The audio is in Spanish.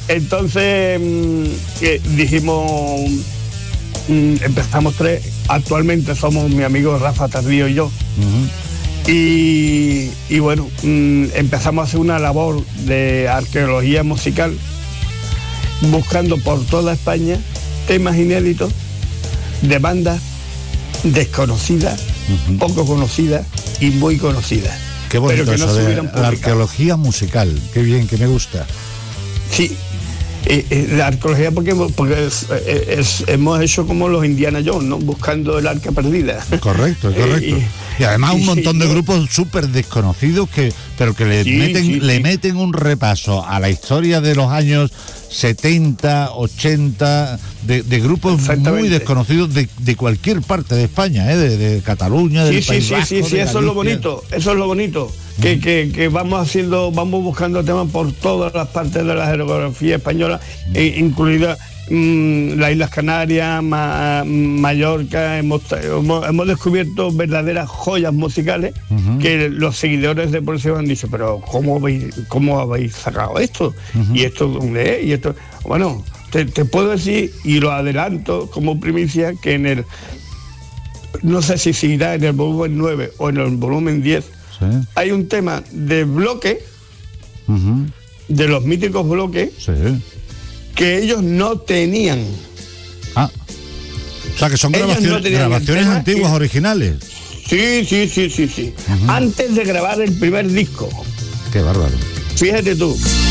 Entonces dijimos, empezamos 3, actualmente somos mi amigo Rafa Tardío y yo. Y bueno, empezamos a hacer una labor de arqueología musical, buscando por toda España temas inéditos de bandas desconocidas, poco conocidas y muy conocidas. Qué bonito pero que eso no de la arqueología musical, qué bien, que me gusta. Sí, la arqueología porque hemos hecho como los Indiana Jones, ¿no? Buscando el arca perdida. Correcto. Y además un montón de grupos súper desconocidos pero que le meten un repaso a la historia de los años 70, 80, de grupos muy desconocidos de cualquier parte de España, de Cataluña, del País Vasco, sí, eso es lo bonito, que vamos buscando temas por todas las partes de la geografía española, incluida las Islas Canarias, Mallorca. Hemos descubierto verdaderas joyas musicales que los seguidores de Por han dicho, pero ¿cómo habéis sacado esto? ¿Y esto dónde es? Y esto, bueno, te puedo decir, y lo adelanto como primicia, que no sé si seguirá en el volumen 9 o en el volumen 10, hay un tema de Bloque, de los míticos Bloques, que ellos no tenían. O sea, que son grabaciones antiguas, originales. Sí. Antes de grabar el primer disco. Qué bárbaro. Fíjate tú.